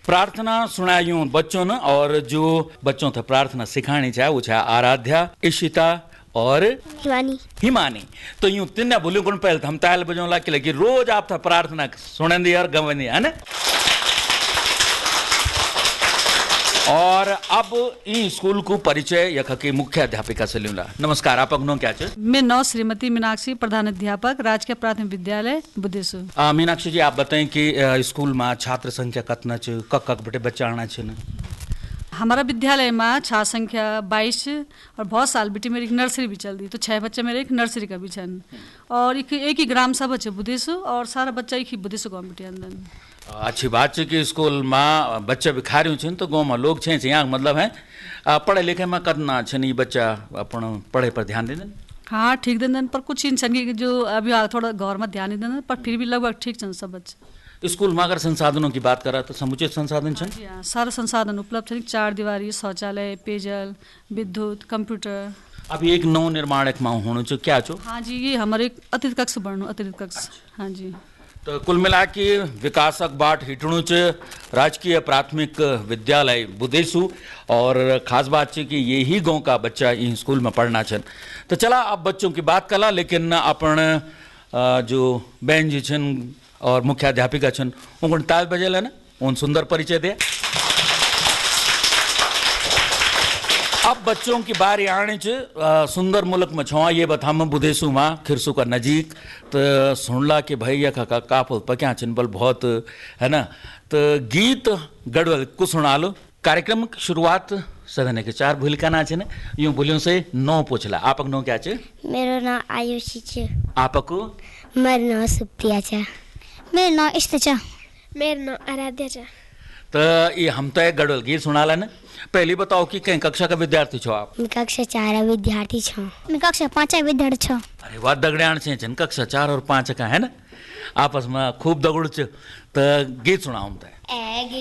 प्रार्थना सुनायूं बच्चों ने और जो बच्चों थे प्रार्थना सिखानी चाहे वो चाहे आराध्या, इशिता और हिमानी। तो यूं तिन्ने बोलियों को पहले हम ताल बजों ला के लगी रोज आप था प्रार्थना सुनेंदी और गवंदी है ना। और अब ई स्कूल को परिचय यख की मुख्य अध्यापिका से लूंगा। नमस्कार, आप नो क्या चे? मैं नौ श्रीमती मीनाक्षी, प्रधान अध्यापक, राजकीय प्राथमिक विद्यालय बुद्धेसु। मीनाक्षी जी, आप बताएं कि स्कूल में छात्र संख्या कितना च, कक बटे बच्चा आना चे न? हमारा विद्यालय में छात्र संख्या 22 और बहुत साल बेटी मेरी एक नर्सरी भी चल दी, तो 6 बच्चे मेरे एक नर्सरी का भी छन। और एक ही ग्राम सभा है बुद्धेसु और सारा बच्चा एक ही बुद्धेसु गाँव बेटी अंदर। अच्छी बात है कि स्कूल में बच्चे भी खा रहे हैं तो गाँव में लोग छे यहाँ मतलब है पढ़े लिखे में करना छे बच्चा अपन पढ़े पर ध्यान दे दें। हाँ ठीक दें, पर कुछ इंसान की जो अभी थोड़ा गौर में ध्यान नहीं देना, पर फिर भी लगभग ठीक छन सब बच्चे। स्कूल में अगर संसाधनों की बात करा तो समुचित संसाधन छन? हाँ, सारा संसाधन उपलब्ध छन, 4 दीवारी, शौचालय, पेयजल, विद्युत, कंप्यूटर। अभी एक नव निर्माण एक माँ होना चाहिए क्या चो? हाँ जी, ये हमारे एक अतिथि कक्ष बनू, अतिथि कक्ष। हाँ जी, तो कुल मिला के विकासक बाट हिटणुच राजकीय प्राथमिक विद्यालय बुद्धेसु और खास बात है कि यही गांव का बच्चा इन स्कूल में पढ़ना छन। तो चला अब बच्चों की बात कला, लेकिन अपन जो बहन जी छन और मुख्य अध्यापिका छन उनको ताल बजेला ना उन सुंदर परिचय दे। अब बच्चों की बारी आने सुंदर मुल्क में छुआ ये बता मैं बुद्धेसु माँ खिरसू का नजीक तो सुनला कि भैया का काफल पक्या चिनबल बहुत है ना। तो गीत गढ़वल कुछ सुना लो। कार्यक्रम की शुरुआत सदने के 4 भूल का नाच है यूं बोलियों से 9 पूछला। आपक नो क्या चे? मेरा नाम आयुषी चे। आपको? मेरा नाम सुप्रिया चे। मेरा नाम इश्तिचा। मेरा नाम आराध्या चे। तो ये हम तो एक गढ़वल गीत सुनाला ना। पहली बताओ कि कहीं कक्षा का विद्यार्थी छो आप? मैं कक्षा 4 विद्यार्थी छो। मैं कक्षा 5 विद्यार्थी छो। अरे वाह, दगड़ियाण छे जन कक्षा 4 और 5 का है ना, आपस में खूब दगड़ च। तो गीत सुनाऊं।